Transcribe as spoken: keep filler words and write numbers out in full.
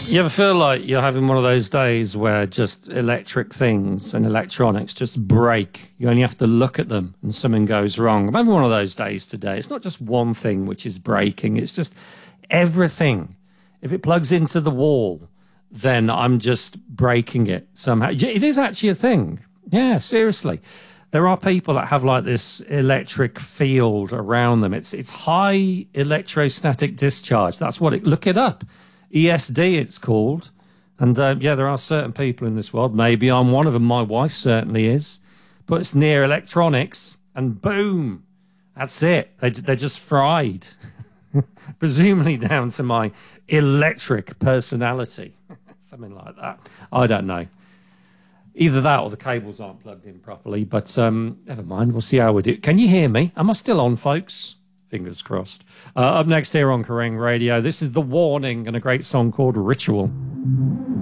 You ever feel like you're having one of those days where just electric things and electronics just break? You only have to look at them and something goes wrong. I'm having one of those days today. It's not just one thing which is breaking. It's just everything. If it plugs into the wall, then I'm just breaking it somehow. It is actually a thing. Yeah, seriously. There are people that have like this electric field around them. It's it's high electrostatic discharge. That's what it, look it up. E S D it's called. And uh, yeah, there are certain people in this world. Maybe I'm one of them. My wife certainly is. But it's near electronics and boom, that's it. They, they're just fried. Presumably down to my electric personality. Something like that. I don't know. Either that or the cables aren't plugged in properly. But um, never mind. We'll see how we do. Can you hear me? Am I still on, folks? Fingers crossed. Uh, up next here on Kerrang Radio, this is The Warning and a great song called Ritual.